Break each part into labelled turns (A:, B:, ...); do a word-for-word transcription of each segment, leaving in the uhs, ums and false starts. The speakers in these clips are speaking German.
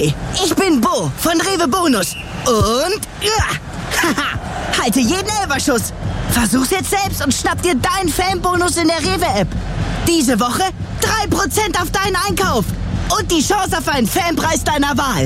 A: Hi, ich bin Bo von Rewe Bonus. Und ja, haha, halte jeden Elferschuss. Versuch's jetzt selbst und schnapp dir deinen Fanbonus in der Rewe-App. Diese Woche drei Prozent auf deinen Einkauf. Und die Chance auf einen Fanpreis deiner Wahl.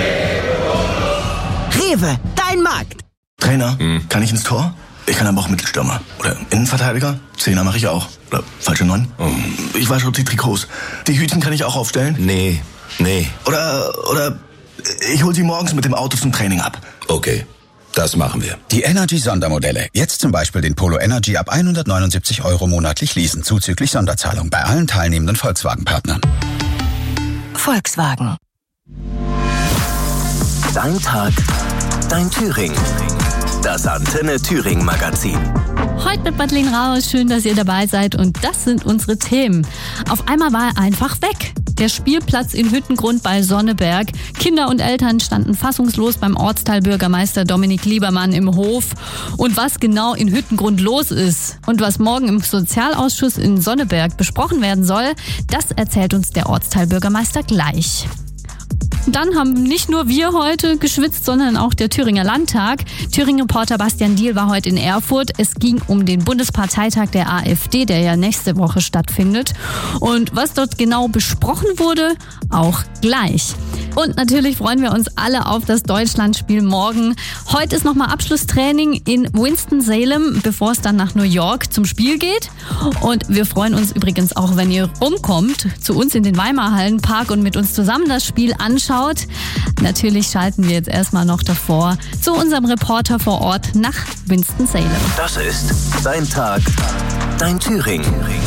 A: Rewe, dein Markt.
B: Trainer, hm. kann ich ins Tor? Ich kann aber auch Mittelstürmer. Oder Innenverteidiger? Zehner mache ich auch. Oder falsche Neun? Oh. Ich wasche die Trikots. Die Hütchen kann ich auch aufstellen?
C: Nee, nee.
B: Oder, oder ich hol sie morgens mit dem Auto zum Training ab.
C: Okay, das machen wir.
D: Die Energy-Sondermodelle. Jetzt zum Beispiel den Polo Energy ab hundertneunundsiebzig Euro monatlich leasen, zuzüglich Sonderzahlung bei allen teilnehmenden Volkswagen-Partnern.
E: Volkswagen.
F: Dein Tag, dein Thüringen. Das Antenne Thüringen Magazin.
G: Heute mit Madeleine Rausch. Schön, dass ihr dabei seid. Und das sind unsere Themen. Auf einmal war er einfach weg. Der Spielplatz in Hüttengrund bei Sonneberg. Kinder und Eltern standen fassungslos beim Ortsteilbürgermeister Dominik Liebermann im Hof. Und was genau in Hüttengrund los ist und was morgen im Sozialausschuss in Sonneberg besprochen werden soll, das erzählt uns der Ortsteilbürgermeister gleich. Dann haben nicht nur wir heute geschwitzt, sondern auch der Thüringer Landtag. Thüringen-Reporter Bastian Diehl war heute in Erfurt. Es ging um den Bundesparteitag der AfD, der ja nächste Woche stattfindet. Und was dort genau besprochen wurde, auch gleich. Und natürlich freuen wir uns alle auf das Deutschlandspiel morgen. Heute ist nochmal Abschlusstraining in Winston-Salem, bevor es dann nach New York zum Spiel geht. Und wir freuen uns übrigens auch, wenn ihr rumkommt, zu uns in den Weimarhallenpark und mit uns zusammen das Spiel anschaut. Natürlich schalten wir jetzt erstmal noch davor zu unserem Reporter vor Ort nach Winston-Salem.
F: Das ist dein Tag, dein Thüringen.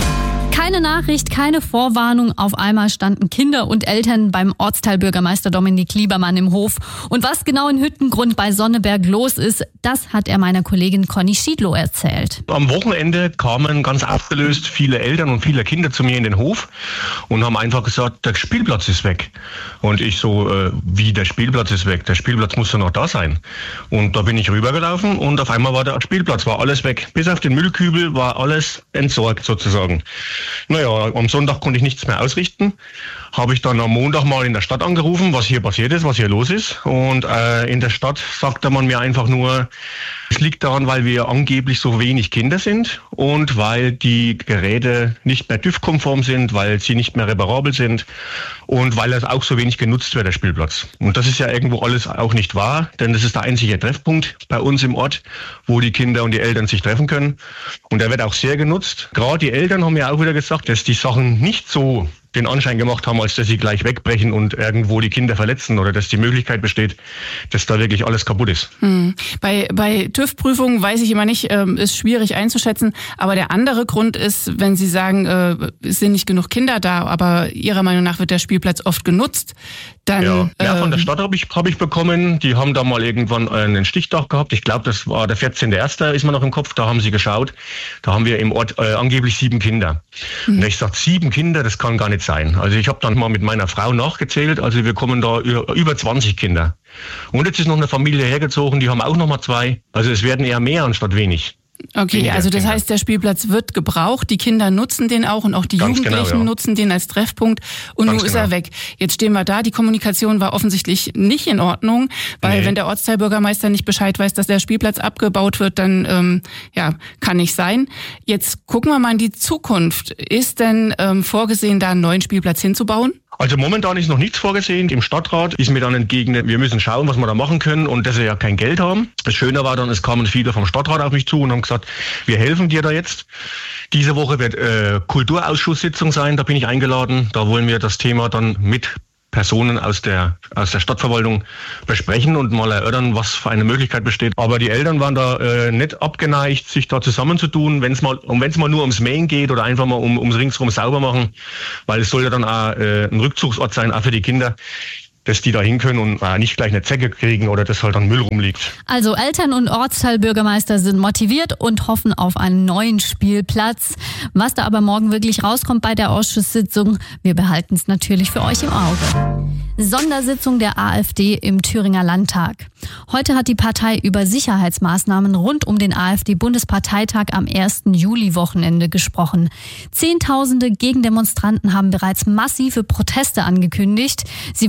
G: Keine Nachricht, keine Vorwarnung. Auf einmal standen Kinder und Eltern beim Ortsteilbürgermeister Dominik Liebermann im Hof. Und was genau in Hüttengrund bei Sonneberg los ist, das hat er meiner Kollegin Conny Schiedlow erzählt.
H: Am Wochenende kamen ganz aufgelöst viele Eltern und viele Kinder zu mir in den Hof und haben einfach gesagt, der Spielplatz ist weg. Und ich so, äh, wie der Spielplatz ist weg? Der Spielplatz muss doch noch da sein. Und da bin ich rübergelaufen und auf einmal war der Spielplatz, war alles weg. Bis auf den Müllkübel war alles entsorgt sozusagen. Naja, am Sonntag konnte ich nichts mehr ausrichten. Habe ich dann am Montag mal in der Stadt angerufen, was hier passiert ist, was hier los ist. Und äh, in der Stadt sagte man mir einfach nur, es liegt daran, weil wir angeblich so wenig Kinder sind und weil die Geräte nicht mehr TÜV-konform sind, weil sie nicht mehr reparabel sind und weil es auch so wenig genutzt wird, der Spielplatz. Und das ist ja irgendwo alles auch nicht wahr, denn das ist der einzige Treffpunkt bei uns im Ort, wo die Kinder und die Eltern sich treffen können. Und der wird auch sehr genutzt. Gerade die Eltern haben ja auch wieder gesagt, dass die Sachen nicht so den Anschein gemacht haben, als dass sie gleich wegbrechen und irgendwo die Kinder verletzen oder dass die Möglichkeit besteht, dass da wirklich alles kaputt ist.
I: Hm. Bei, bei TÜV-Prüfungen weiß ich immer nicht, äh, ist schwierig einzuschätzen. Aber der andere Grund ist, wenn Sie sagen, äh, es sind nicht genug Kinder da, aber Ihrer Meinung nach wird der Spielplatz oft genutzt, dann...
H: Ja, ja von der
I: ähm,
H: Stadt habe ich, hab ich bekommen. Die haben da mal irgendwann einen Stichtag gehabt. Ich glaube, das war der vierzehnte erste ist mir noch im Kopf. Da haben sie geschaut. Da haben wir im Ort äh, angeblich sieben Kinder. Mhm. Und ich sage, sieben Kinder, das kann gar nicht sein. Also ich habe dann mal mit meiner Frau nachgezählt. Also wir kommen da über zwanzig Kinder. Und jetzt ist noch eine Familie hergezogen, die haben auch noch mal zwei. Also es werden eher mehr anstatt wenig.
I: Okay, Weniger also das Kinder. Heißt, der Spielplatz wird gebraucht, die Kinder nutzen den auch und auch die Ganz Jugendlichen genau, ja. nutzen den als Treffpunkt und Ganz nun ist genau. er weg. Jetzt stehen wir da, die Kommunikation war offensichtlich nicht in Ordnung, weil nee. wenn der Ortsteilbürgermeister nicht Bescheid weiß, dass der Spielplatz abgebaut wird, dann ähm, ja kann nicht sein. Jetzt gucken wir mal in die Zukunft. Ist denn ähm, vorgesehen, da einen neuen Spielplatz hinzubauen?
H: Also momentan ist noch nichts vorgesehen. Im Stadtrat ist mir dann entgegnet, wir müssen schauen, was wir da machen können und dass wir ja kein Geld haben. Das Schöne war dann, es kamen viele vom Stadtrat auf mich zu und haben gesagt, wir helfen dir da jetzt. Diese Woche wird äh, Kulturausschusssitzung sein, da bin ich eingeladen. Da wollen wir das Thema dann mit Personen aus der aus der Stadtverwaltung besprechen und mal erörtern, was für eine Möglichkeit besteht. Aber die Eltern waren da äh, nicht abgeneigt, sich da zusammenzutun, wenn es mal und wenn es mal nur ums Mähen geht oder einfach mal um ums ringsherum sauber machen, weil es soll ja dann auch äh, ein Rückzugsort sein, auch für die Kinder, dass die da hin können und äh, nicht gleich eine Zecke kriegen oder dass halt dann Müll rumliegt.
G: Also Eltern und Ortsteilbürgermeister sind motiviert und hoffen auf einen neuen Spielplatz. Was da aber morgen wirklich rauskommt bei der Ausschusssitzung, wir behalten es natürlich für euch im Auge. Sondersitzung der AfD im Thüringer Landtag. Heute hat die Partei über Sicherheitsmaßnahmen rund um den AfD-Bundesparteitag am ersten Juli-Wochenende gesprochen. Zehntausende Gegendemonstranten haben bereits massive Proteste angekündigt. Sie wollen auch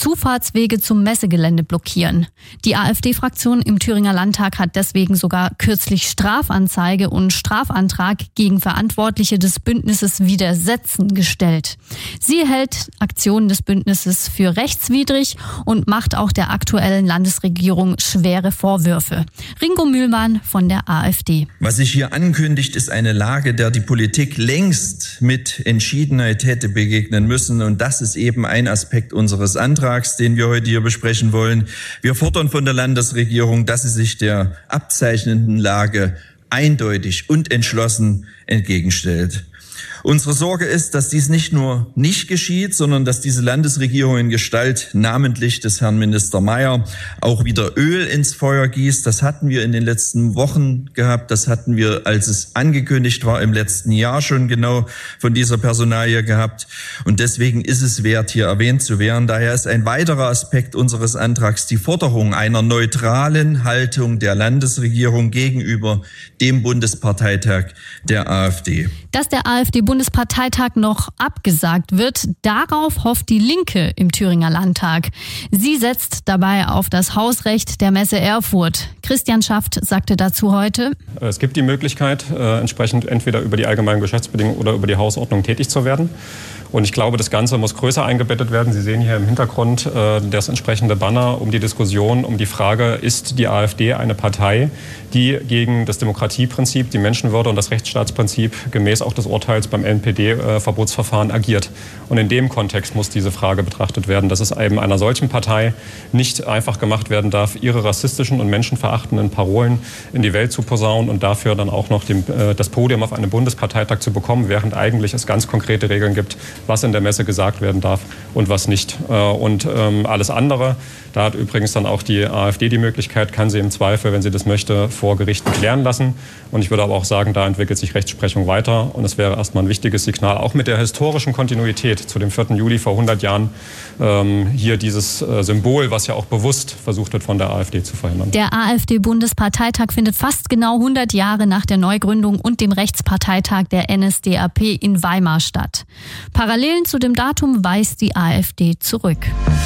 G: Zufahrtswege zum Messegelände blockieren. Die AfD-Fraktion im Thüringer Landtag hat deswegen sogar kürzlich Strafanzeige und Strafantrag gegen Verantwortliche des Bündnisses Widersetzen gestellt. Sie hält Aktionen des Bündnisses für rechtswidrig und macht auch der aktuellen Landesregierung schwere Vorwürfe. Ringo Mühlmann von der AfD.
E: Was sich hier ankündigt, ist eine Lage, der die Politik längst mit Entschiedenheit hätte begegnen müssen. Und das ist eben ein Aspekt unseres Antrags, den wir heute hier besprechen wollen. Wir fordern von der Landesregierung, dass sie sich der abzeichnenden Lage eindeutig und entschlossen entgegenstellt. Unsere Sorge ist, dass dies nicht nur nicht geschieht, sondern dass diese Landesregierung in Gestalt namentlich des Herrn Minister Mayer auch wieder Öl ins Feuer gießt. Das hatten wir in den letzten Wochen gehabt. Das hatten wir, als es angekündigt war, im letzten Jahr schon genau von dieser Personalie gehabt. Und deswegen ist es wert, hier erwähnt zu werden. Daher ist ein weiterer Aspekt unseres Antrags die Forderung einer neutralen Haltung der Landesregierung gegenüber dem Bundesparteitag der AfD.
G: Dass der AfD-Bundesparteitag noch abgesagt wird, darauf hofft die Linke im Thüringer Landtag. Sie setzt dabei auf das Hausrecht der Messe Erfurt. Christian Schaft sagte dazu heute:
J: Es gibt die Möglichkeit, äh, entsprechend entweder über die allgemeinen Geschäftsbedingungen oder über die Hausordnung tätig zu werden. Und ich glaube, das Ganze muss größer eingebettet werden. Sie sehen hier im Hintergrund äh, das entsprechende Banner um die Diskussion, um die Frage, ist die AfD eine Partei, die gegen das Demokratieprinzip, die Menschenwürde und das Rechtsstaatsprinzip gemäß auch des Urteils beim N P D-Verbotsverfahren äh, agiert. Und in dem Kontext muss diese Frage betrachtet werden, dass es eben einer solchen Partei nicht einfach gemacht werden darf, ihre rassistischen und menschenverachtenden Parolen in die Welt zu posaunen und dafür dann auch noch dem, äh, das Podium auf einem Bundesparteitag zu bekommen, während eigentlich es ganz konkrete Regeln gibt, was in der Messe gesagt werden darf und was nicht. Und ähm, alles andere, da hat übrigens dann auch die AfD die Möglichkeit, kann sie im Zweifel, wenn sie das möchte, vor Gerichten klären lassen. Und ich würde aber auch sagen, da entwickelt sich Rechtsprechung weiter. Und es wäre erstmal ein wichtiges Signal, auch mit der historischen Kontinuität zu dem vierten Juli vor hundert Jahren, ähm, hier dieses äh, Symbol, was ja auch bewusst versucht wird, von der AfD zu verhindern.
G: Der AfD-Bundesparteitag findet fast genau hundert Jahre nach der Neugründung und dem Rechtsparteitag der N S D A P in Weimar statt. Parallelen zu dem Datum weist die AfD zurück.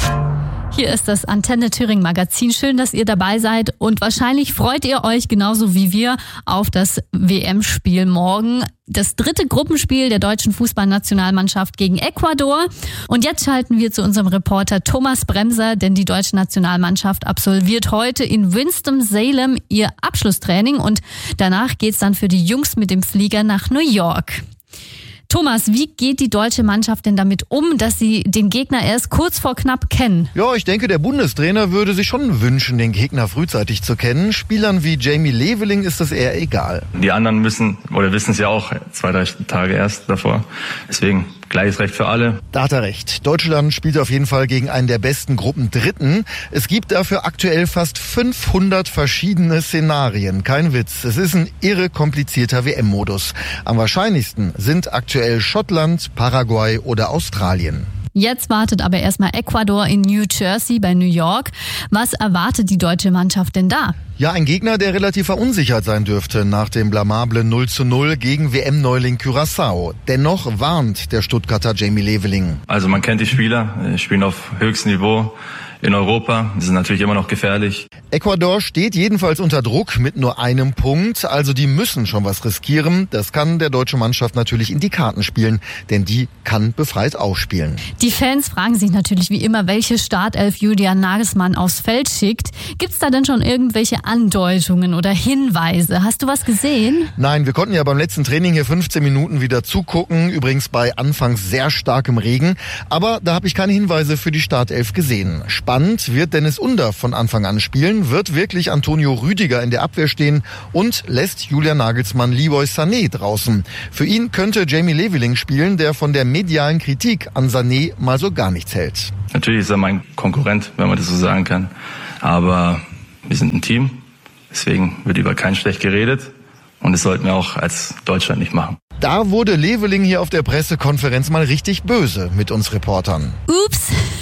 G: Hier ist das Antenne Thüringen Magazin. Schön, dass ihr dabei seid und wahrscheinlich freut ihr euch genauso wie wir auf das W M-Spiel morgen. Das dritte Gruppenspiel der deutschen Fußballnationalmannschaft gegen Ecuador. Und jetzt schalten wir zu unserem Reporter Thomas Bremser, denn die deutsche Nationalmannschaft absolviert heute in Winston-Salem ihr Abschlusstraining und danach geht's dann für die Jungs mit dem Flieger nach New York. Thomas, wie geht die deutsche Mannschaft denn damit um, dass sie den Gegner erst kurz vor knapp kennen?
K: Ja, ich denke, der Bundestrainer würde sich schon wünschen, den Gegner frühzeitig zu kennen. Spielern wie Jamie Leveling ist das eher egal.
L: Die anderen müssen oder wissen es ja auch zwei, drei Tage erst davor. Deswegen gleiches Recht für alle.
K: Da hat er recht. Deutschland spielt auf jeden Fall gegen einen der besten Gruppen Dritten. Es gibt dafür aktuell fast fünfhundert verschiedene Szenarien. Kein Witz. Es ist ein irre komplizierter W M-Modus. Am wahrscheinlichsten sind aktuell Schottland, Paraguay oder Australien.
G: Jetzt wartet aber erstmal Ecuador in New Jersey bei New York. Was erwartet die deutsche Mannschaft denn da?
K: Ja, ein Gegner, der relativ verunsichert sein dürfte nach dem blamablen null zu null gegen W M-Neuling Curaçao. Dennoch warnt der Stuttgarter Jamie Leveling.
L: Also man kennt die Spieler, spielen auf höchstem Niveau in Europa. Die sind natürlich immer noch gefährlich.
K: Ecuador steht jedenfalls unter Druck mit nur einem Punkt. Also die müssen schon was riskieren. Das kann der deutsche Mannschaft natürlich in die Karten spielen, denn die kann befreit ausspielen.
G: Die Fans fragen sich natürlich wie immer, welche Startelf Julian Nagelsmann aufs Feld schickt. Gibt's da denn schon irgendwelche Andeutungen oder Hinweise? Hast du was gesehen?
K: Nein, wir konnten ja beim letzten Training hier fünfzehn Minuten wieder zugucken. Übrigens bei anfangs sehr starkem Regen. Aber da habe ich keine Hinweise für die Startelf gesehen. Spannend wird Dennis Under von Anfang an spielen, wird wirklich Antonio Rüdiger in der Abwehr stehen und lässt Julian Nagelsmann Leroy Sané draußen. Für ihn könnte Jamie Leveling spielen, der von der medialen Kritik an Sané mal so gar nichts hält.
L: Natürlich ist er mein Konkurrent, wenn man das so sagen kann. Aber wir sind ein Team, deswegen wird über keinen schlecht geredet und das sollten wir auch als Deutschland nicht machen.
K: Da wurde Leveling hier auf der Pressekonferenz mal richtig böse mit uns Reportern.
G: Ups,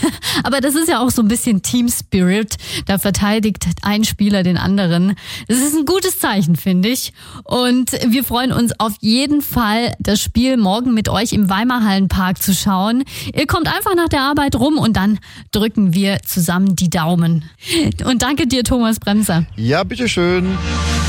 G: Aber das ist ja auch so ein bisschen Team Spirit. Da verteidigt ein Spieler den anderen. Das ist ein gutes Zeichen, finde ich. Und wir freuen uns auf jeden Fall, das Spiel morgen mit euch im Weimarhallenpark zu schauen. Ihr kommt einfach nach der Arbeit rum und dann drücken wir zusammen die Daumen. Und danke dir, Thomas Bremser.
K: Ja, bitteschön.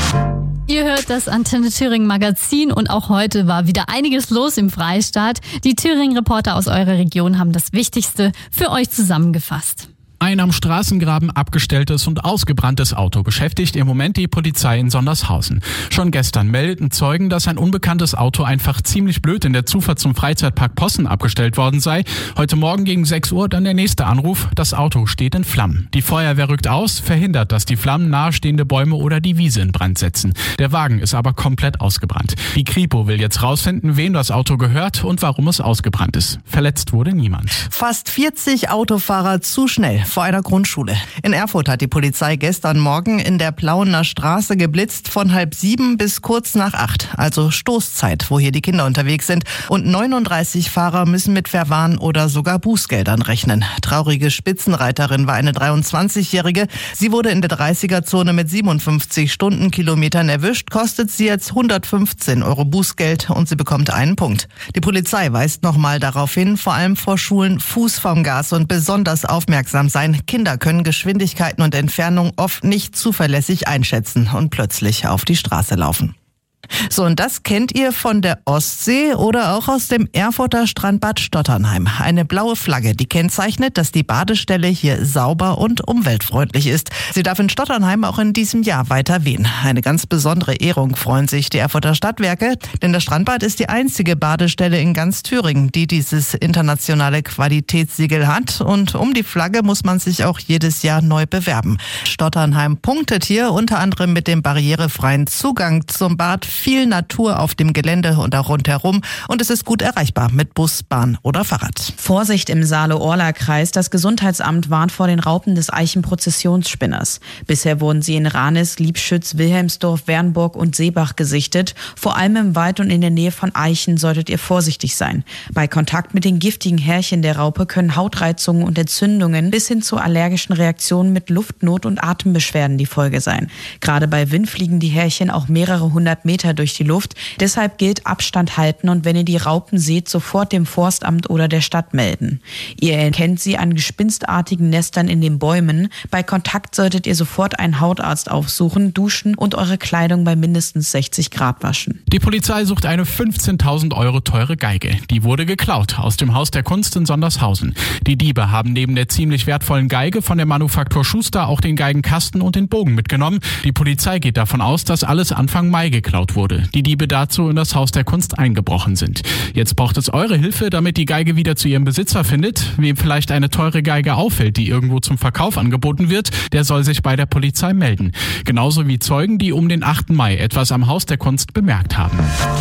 G: Ihr hört das Antenne Thüringen Magazin und auch heute war wieder einiges los im Freistaat. Die Thüringen-Reporter aus eurer Region haben das Wichtigste für euch zusammengefasst.
M: Ein am Straßengraben abgestelltes und ausgebranntes Auto beschäftigt im Moment die Polizei in Sondershausen. Schon gestern meldeten Zeugen, dass ein unbekanntes Auto einfach ziemlich blöd in der Zufahrt zum Freizeitpark Possen abgestellt worden sei. Heute Morgen gegen sechs Uhr dann der nächste Anruf. Das Auto steht in Flammen. Die Feuerwehr rückt aus, verhindert, dass die Flammen nahestehende Bäume oder die Wiese in Brand setzen. Der Wagen ist aber komplett ausgebrannt. Die Kripo will jetzt rausfinden, wem das Auto gehört und warum es ausgebrannt ist. Verletzt wurde niemand.
N: Fast vierzig Autofahrer zu schnell vor einer Grundschule. In Erfurt hat die Polizei gestern Morgen in der Plauener Straße geblitzt von halb sieben bis kurz nach acht, also Stoßzeit, wo hier die Kinder unterwegs sind. Und neununddreißig Fahrer müssen mit Verwarn oder sogar Bußgeldern rechnen. Traurige Spitzenreiterin war eine dreiundzwanzigjährige. Sie wurde in der dreißiger-Zone mit siebenundfünfzig Stundenkilometern erwischt, kostet sie jetzt hundertfünfzehn Euro Bußgeld und sie bekommt einen Punkt. Die Polizei weist nochmal darauf hin, vor allem vor Schulen Fuß vom Gas und besonders aufmerksam sein. Kinder können Geschwindigkeiten und Entfernung oft nicht zuverlässig einschätzen und plötzlich auf die Straße laufen. So, und das kennt ihr von der Ostsee oder auch aus dem Erfurter Strandbad Stotternheim. Eine blaue Flagge, die kennzeichnet, dass die Badestelle hier sauber und umweltfreundlich ist. Sie darf in Stotternheim auch in diesem Jahr weiter wehen. Eine ganz besondere Ehrung freuen sich die Erfurter Stadtwerke, denn das Strandbad ist die einzige Badestelle in ganz Thüringen, die dieses internationale Qualitätssiegel hat. Und um die Flagge muss man sich auch jedes Jahr neu bewerben. Stotternheim punktet hier unter anderem mit dem barrierefreien Zugang zum Bad, viel Natur auf dem Gelände und auch rundherum und es ist gut erreichbar mit Bus, Bahn oder Fahrrad.
O: Vorsicht im Saale-Orla-Kreis. Das Gesundheitsamt warnt vor den Raupen des Eichenprozessionsspinners. Bisher wurden sie in Ranis, Liebschütz, Wilhelmsdorf, Wernburg und Seebach gesichtet. Vor allem im Wald und in der Nähe von Eichen solltet ihr vorsichtig sein. Bei Kontakt mit den giftigen Härchen der Raupe können Hautreizungen und Entzündungen bis hin zu allergischen Reaktionen mit Luftnot und Atembeschwerden die Folge sein. Gerade bei Wind fliegen die Härchen auch mehrere hundert Meter durch die Luft. Deshalb gilt Abstand halten und wenn ihr die Raupen seht, sofort dem Forstamt oder der Stadt melden. Ihr erkennt sie an gespinstartigen Nestern in den Bäumen. Bei Kontakt solltet ihr sofort einen Hautarzt aufsuchen, duschen und eure Kleidung bei mindestens sechzig Grad waschen.
M: Die Polizei sucht eine fünfzehntausend Euro teure Geige. Die wurde geklaut aus dem Haus der Kunst in Sondershausen. Die Diebe haben neben der ziemlich wertvollen Geige von der Manufaktur Schuster auch den Geigenkasten und den Bogen mitgenommen. Die Polizei geht davon aus, dass alles Anfang Mai geklaut wurde. Die Diebe dazu in das Haus der Kunst eingebrochen sind. Jetzt braucht es eure Hilfe, damit die Geige wieder zu ihrem Besitzer findet. Wem vielleicht eine teure Geige auffällt, die irgendwo zum Verkauf angeboten wird, der soll sich bei der Polizei melden. Genauso wie Zeugen, die um den achten Mai etwas am Haus der Kunst bemerkt haben.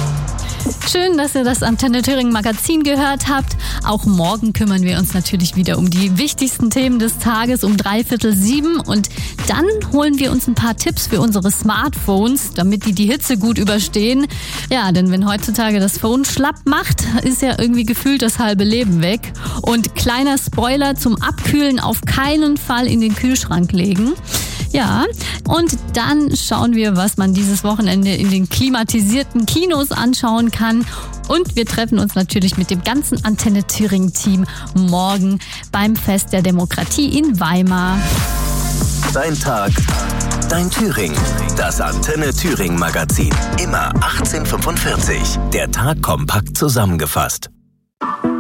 G: Schön, dass ihr das Antenne Thüringen Magazin gehört habt. Auch morgen kümmern wir uns natürlich wieder um die wichtigsten Themen des Tages um dreiviertel sieben. Und dann holen wir uns ein paar Tipps für unsere Smartphones, damit die die Hitze gut überstehen. Ja, denn wenn heutzutage das Phone schlapp macht, ist ja irgendwie gefühlt das halbe Leben weg. Und kleiner Spoiler zum Abkühlen: auf keinen Fall in den Kühlschrank legen. Ja, und dann schauen wir, was man dieses Wochenende in den klimatisierten Kinos anschauen kann. Und wir treffen uns natürlich mit dem ganzen Antenne Thüringen Team morgen beim Fest der Demokratie in Weimar.
F: Dein Tag, dein Thüringen. Das Antenne Thüringen Magazin. Immer achtzehn Uhr fünfundvierzig. Der Tag kompakt zusammengefasst.